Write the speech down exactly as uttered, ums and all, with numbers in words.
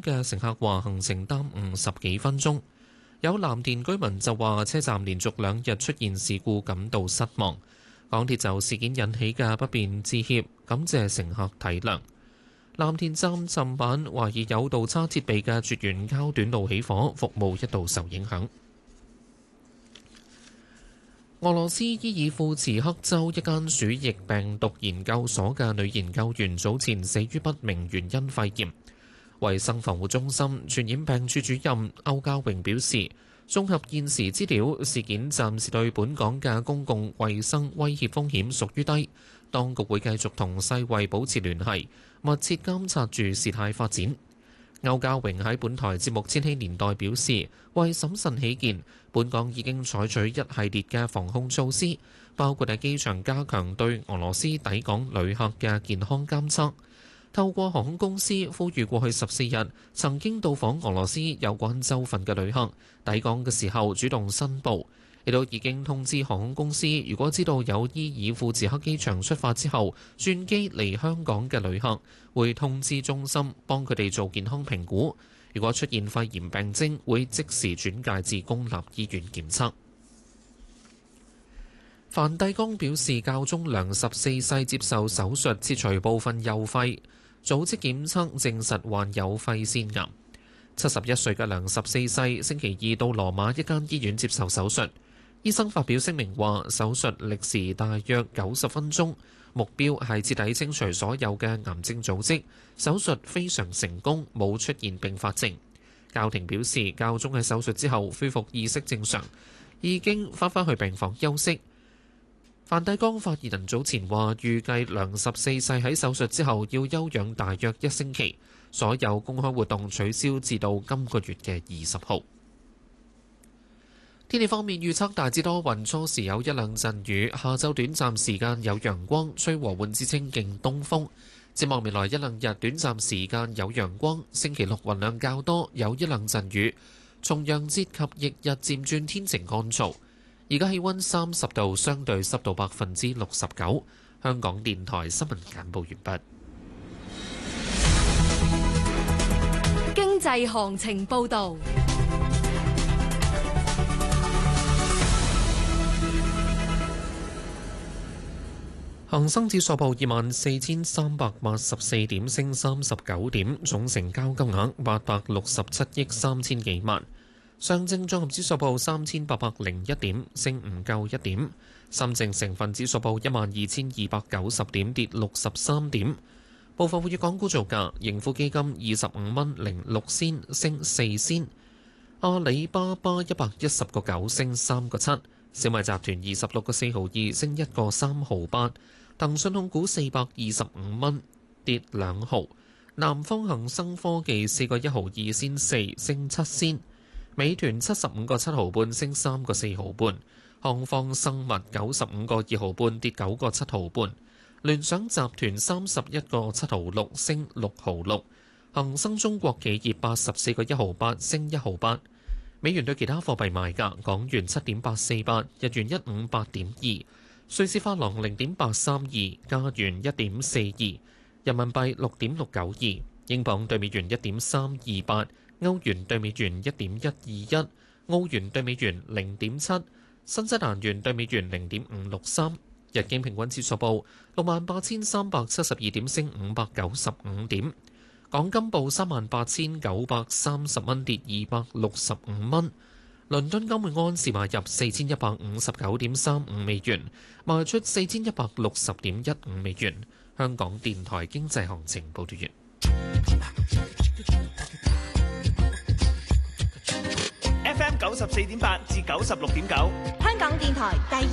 嘅乘客話行程耽誤十幾分鐘。有藍田居民就話車站連續兩日出現事故感到失望。港鐵就事件引起嘅不便致歉，感謝乘客體諒。藍田站尋晚懷疑有倒叉設備嘅絕緣膠短路起火，服務一度受影響。俄羅斯伊爾庫茨克州一間鼠疫病毒研究所嘅女研究員早前死於不明原因肺炎。衛生防護中心傳染病處主任歐家榮表示，綜合現時資料，事件暫時對本港嘅公共衛生威脅風險屬於低。當局會繼續同世衛保持聯繫，密切監察住事態發展。歐家榮喺本台節目《千禧年代》表示，為審慎起見，本港已經採取一系列嘅防控措施，包括喺機場加強對俄羅斯抵港旅客嘅健康監測，透過航空公司呼籲過去十四日曾經到訪俄羅斯有關州份嘅旅客抵港嘅時候主動申報，亦都已經通知航空公司，如果知道有伊爾庫茨克機場出發之後轉機嚟香港嘅旅客，會通知中心幫佢哋做健康評估。如果出現肺炎病徵，會即時轉介至公立醫院檢測。梵蒂岡表示，教宗良十四世接受手術切除部分右肺，組織檢測證實患有肺腺癌。七十一歲嘅良十四世星期二到羅馬一間醫院接受手術，醫生發表聲明話，手術歷時大約九十分鐘，目標係徹底清除所有嘅癌症組織。手術非常成功，冇出現併發症。教廷表示，教宗喺手術之後恢復意識正常，已經翻返去病房休息。梵蒂岡發言人早前話，預計良十四世喺手術之後要休養大約一星期，所有公開活動取消至到今個月嘅二十號。天氣方面預測大致多雲，初時有一兩陣雨，下晝短暫時間有陽光，吹和緩至清勁東風。展望未來一兩日，短暫時間有陽光，星期六雲量較多，有一兩陣雨。重陽節及翌日漸轉天晴乾燥。而家氣溫三十度，相對濕度百分之六十九。香港電台新聞簡報完畢。 經濟行情報導。 恒生指數報二萬四千三百八十四點，升三十九點，總成交金額八百六十七億三千幾萬。上證綜合指數報三千八百零一點，升唔夠一點。深證成分指數報一萬二千二百九十點，跌六十三點。部分活躍港股造價，盈富基金二十五蚊零六仙，升四仙。阿里巴巴一百一十個九，升三個七。小米集團二十六個四毫二，升一個三毫八。騰訊控股四百二十五蚊，跌兩毫。南方恒生科技四個一毫二仙四，升七仙。美團七十五個七毫半，升三個四毫半。康方生物九十五個二毫半，跌九個七毫半。聯想集團三十一個七毫六，升六毫六。恒生中國企業八十四個一毫八，升一毫八。美元對其他貨幣賣價：港元七點八四八，日元一五八點二。瑞士法郎零點八三二，加元一點四二，人民幣六點六九二，英鎊對美元一點三二八，歐元對美元一點一二一，澳元對美元零點七，新西蘭元對美元零點五六三。日經平均指數報六萬八千三百七十二點，升五百九十五點。港金報三萬八千九百三十蚊，跌二百六十五蚊。倫敦金每安士買入四千一百五十九點三五美元，賣出四千一百六十點一五美元。香港電台經濟行情報道完。 F M 九十四點八至九十六點九， 香港電台第